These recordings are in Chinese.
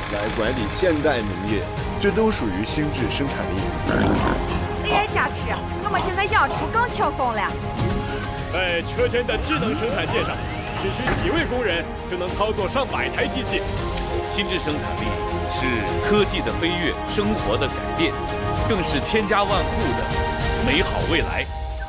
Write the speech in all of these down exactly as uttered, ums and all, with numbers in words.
来管理现代农业，这都属于心智生产力。 A I 加持，我们现在养猪更轻松了。 在车间的智能生产线上，只需几位工人就能操作上百台机器。 心智生产力是科技的飞跃，生活的改变，更是千家万户的美好未来。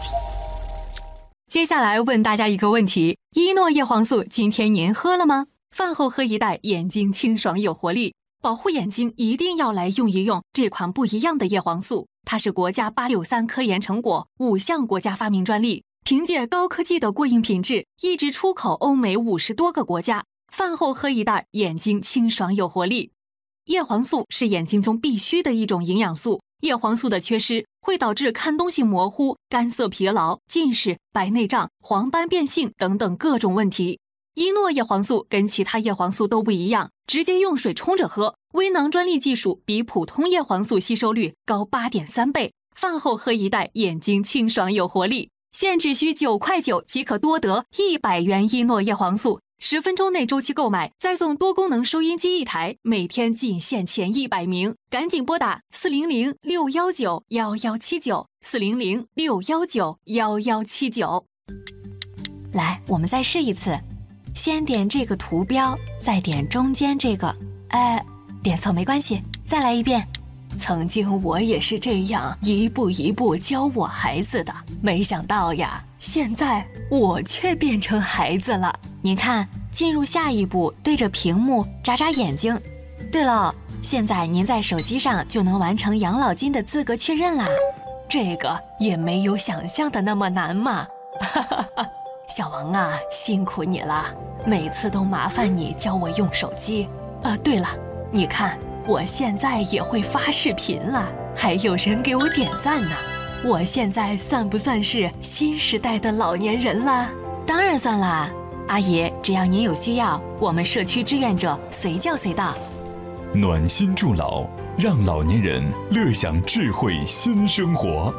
接下来问大家一个问题：一诺叶黄素今天您喝了吗？饭后喝一袋，眼睛清爽有活力，保护眼睛一定要来用一用这款不一样的叶黄素。它是国家八六三科研成果，五项国家发明专利，凭借高科技的过硬品质，一直出口欧美五十多个国家。饭后喝一袋，眼睛清爽有活力。叶黄素是眼睛中必须的一种营养素，叶黄素的缺失会导致看东西模糊、干涩疲劳、近视、白内障、黄斑变性等等各种问题。一诺叶黄素跟其他叶黄素都不一样，直接用水冲着喝，微囊专利技术比普通叶黄素吸收率高 八点三 倍。饭后喝一袋，眼睛清爽有活力。现只需九块九即可多得一百元一诺叶黄素，十分钟内周期购买，再送多功能收音机一台，每天仅限前一百名，赶紧拨打四零零六一九一一七九 四零零六一九一一七九。来，我们再试一次，先点这个图标，再点中间这个，哎，点错没关系，再来一遍。曾经我也是这样一步一步教我孩子的，没想到呀，现在我却变成孩子了。您看，进入下一步，对着屏幕眨眨眼睛。对了，现在您在手机上就能完成养老金的资格确认啦，这个也没有想象的那么难嘛。小王啊，辛苦你了，每次都麻烦你教我用手机。呃，对了，你看我现在也会发视频了，还有人给我点赞呢。我现在算不算是新时代的老年人了？当然算啦，阿姨，只要您有需要，我们社区志愿者随叫随到。 暖心助老，让老年人乐享智慧新生活。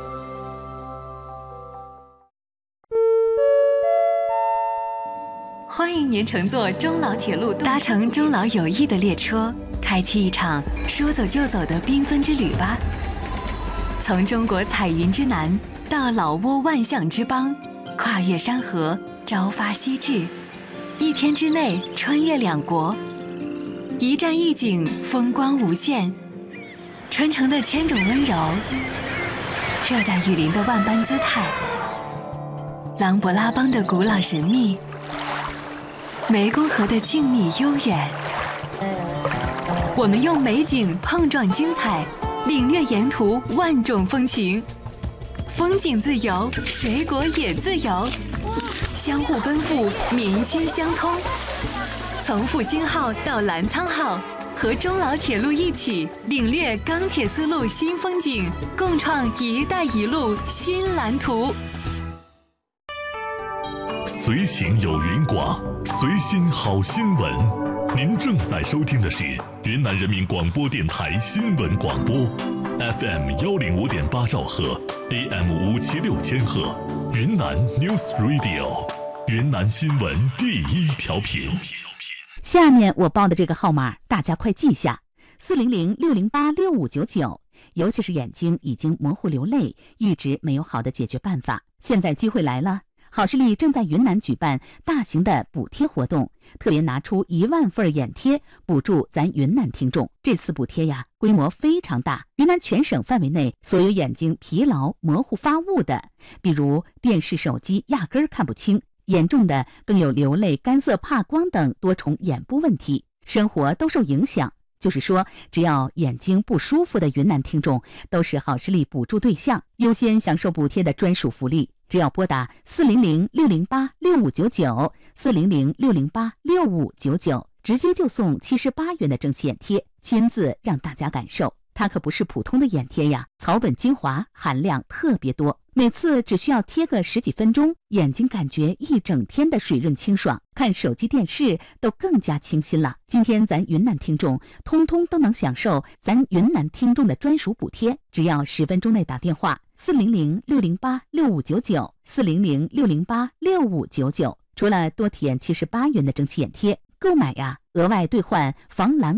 欢迎您乘坐中老铁路，搭乘中老友谊的列车，开启一场说走就走的缤纷之旅吧。从中国彩云之南到老挝万象之邦，跨越山河，朝发夕至，一天之内穿越两国，一站一景，风光无限。春城的千种温柔，热带雨林的万般姿态，琅勃拉邦的古老神秘，湄公河的静谧悠远。我们用美景碰撞精彩，领略沿途万种风情。风景自由，水果也自由，相互奔赴，民心相通。从复兴号到澜沧号，和中老铁路一起领略钢铁丝路新风景，共创“一带一路”新蓝图。 随行有云广，随心好新闻。您正在收听的是云南人民广播电台新闻广播 ，F M 幺零五点八兆赫 ，A M 五七六千赫，云南 News Radio， 云南新闻第一调频。 下面我报的这个号码，大家快记下：四零零六零八六五九九。尤其是眼睛已经模糊流泪，一直没有好的解决办法，现在机会来了。好视力正在云南举办大型的补贴活动，特别拿出一万份眼贴补助咱云南听众。这次补贴呀，规模非常大，云南全省范围内所有眼睛疲劳、模糊、发雾的，比如电视、手机压根儿看不清，严重的更有流泪、干涩、怕光等多重眼部问题，生活都受影响。就是说，只要眼睛不舒服的云南听众都是好视力补助对象，优先享受补贴的专属福利。只要拨打四零零六零八六五九九 四零零六零八六五九九，直接就送七十八元的蒸汽眼贴，亲自让大家感受。它可不是普通的眼贴呀，草本精华，含量特别多，每次只需要贴个十几分钟，眼睛感觉一整天的水润清爽，看手机电视都更加清新了。今天咱云南听众通通都能享受咱云南听众的专属补贴，只要十分钟内打电话四零零六零八六五九九 四零零六零八六五九九，除了多体验七十八元的蒸汽眼贴，购买呀额外兑换防蓝